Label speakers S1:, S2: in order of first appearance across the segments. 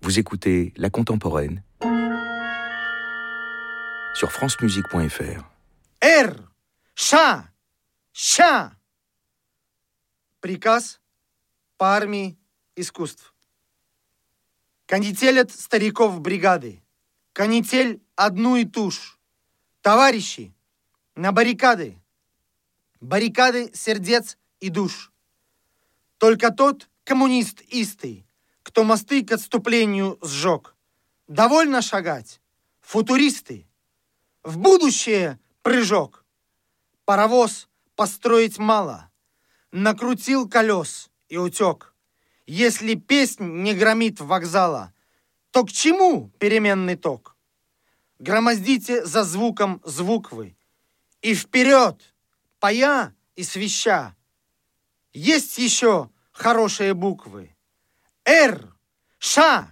S1: Vous écoutez La Contemporaine sur francemusique.fr.
S2: Ща! Приказ по армии искусств. Канителят стариков бригады. Канитель одну и ту ж. Товарищи, на баррикады. Баррикады сердец и душ. Только тот коммунист истый, кто мосты к отступлению сжег. Довольно шагать, футуристы. В будущее прыжок. Паровоз построить мало. Накрутил колес и утек. Если песнь не громит вокзала, то к чему переменный ток? Громоздите за звуком звук вы. И вперед, поя и свища. Есть еще хорошие буквы. Ща!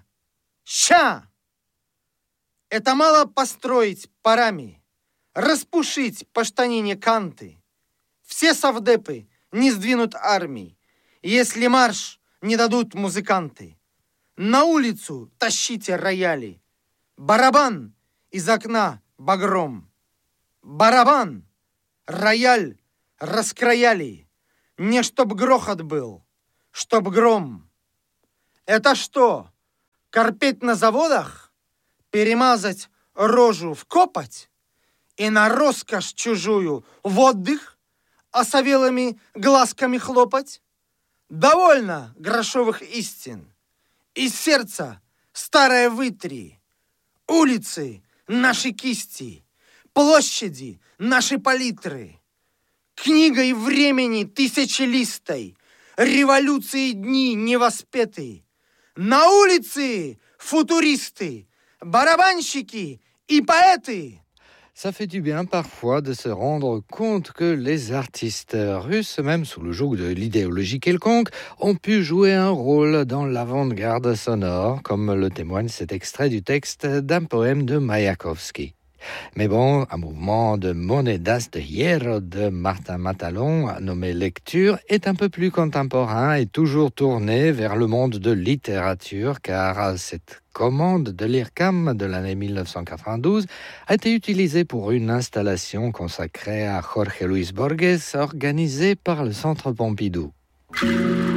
S2: Это мало построить парами, распушить по штанине канты. Все совдепы не сдвинут армий, если марш не дадут музыканты. На улицу тащите рояли. Барабан из окна багром. Барабан, рояль раскрояли. Не чтоб грохот был, чтоб гром. Это что, корпеть на заводах? Перемазать рожу в копоть? И на роскошь чужую в отдых осовелыми глазками хлопать? Довольно грошовых истин. Из сердца старое вытри. Улицы наши кисти, площади наши палитры. Книгой времени тысячелистой, революции дни невоспеты. На улице футуристы, барабанщики и поэты.
S3: Ça fait du bien parfois de se rendre compte que les artistes russes, même sous le joug de l'idéologie quelconque, ont pu jouer un rôle dans l'avant-garde sonore, comme le témoigne cet extrait du texte d'un poème de Maïakovski. Mais bon, un mouvement de Monedas de Hierro de Martin Matalon, nommé Lecture, est un peu plus contemporain et toujours tourné vers le monde de littérature, car cette commande de l'IRCAM de l'année 1992 a été utilisée pour une installation consacrée à Jorge Luis Borges, organisée par le Centre Pompidou.